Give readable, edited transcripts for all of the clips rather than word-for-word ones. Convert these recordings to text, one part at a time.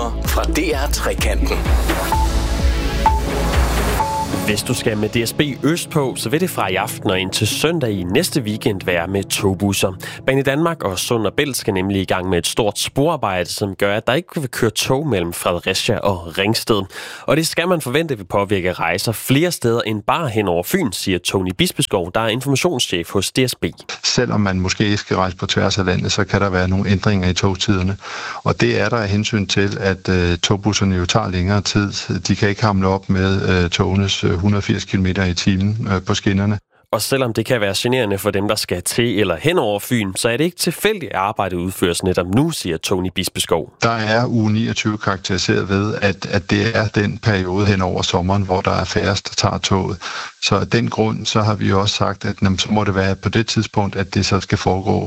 nyheder fra DR Trekanten. Hvis du skal med DSB Østpå, så vil det fra i aften og indtil søndag i næste weekend være med togbusser. Banedanmark og Sund og Bælt skal nemlig i gang med et stort sporarbejde, som gør, at der ikke vil køre tog mellem Fredericia og Ringsted. Og det skal man forvente vil påvirke rejser flere steder end bare hen over Fyn, siger Tony Bispeskov, der er informationschef hos DSB. Selvom man måske ikke skal rejse på tværs af landet, så kan der være nogle ændringer i togtiderne. Og det er der af hensyn til, at togbusserne jo tager længere tid. De kan ikke hamle op med togenes 180 km i timen på skinnerne. Og selvom det kan være generende for dem, der skal til eller hen over Fyn, så er det ikke tilfældigt, at arbejdet udføres netop nu, siger Tony Bispeskov. Der er uge 29 karakteriseret ved, at det er den periode hen over sommeren, hvor der er færrest, der tager toget. Så af den grund, så har vi jo også sagt, at så må det være på det tidspunkt, at det så skal foregå.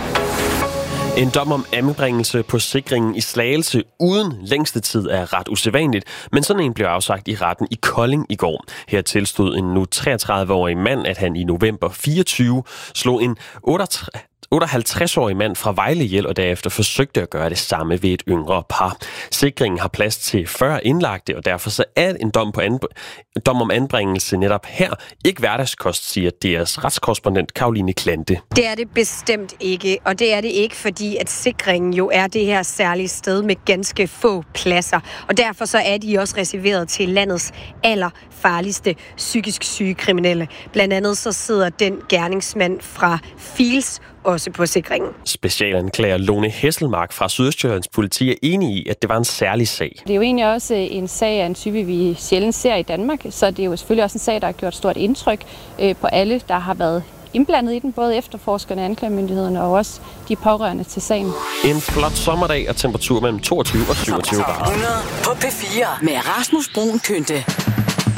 En dom om anbringelse på sikringen i Slagelse uden længste tid er ret usædvanligt, men sådan en blev afsagt i retten i Kolding i går. Her tilstod en nu 33-årig mand, at han i november 24 slog en 58-årig mand fra Vejle ihjel og derefter forsøgte at gøre det samme ved et yngre par. Sikringen har plads til 40 indlagte, og derfor så er en dom om anbringelse netop her ikke hverdagskost, siger deres retskorrespondent Karoline Klante. Det er det bestemt ikke, og det er det ikke, fordi at sikringen jo er det her særlige sted med ganske få pladser, og derfor så er de også reserveret til landets allerfarligste psykisk syge kriminelle. Blandt andet så sidder den gerningsmand fra Fils også på sikringen. Specialanklager Lone Hesselmark fra Sydøstjyllands politi er enig i, at det var en særlig sag. Det er jo egentlig også en sag af en type, vi sjældent ser i Danmark, så det er jo selvfølgelig også en sag, der har gjort stort indtryk på alle, der har været indblandet i den, både efterforskerne, anklagemyndighederne og også de pårørende til sagen. En flot sommerdag og temperatur mellem 22 og 27 grader. På P4 med Rasmus Bruun Kynte.